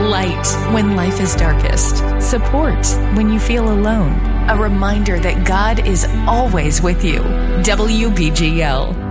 Light when life is darkest. Support when you feel alone. A reminder that God is always with you. WBGL.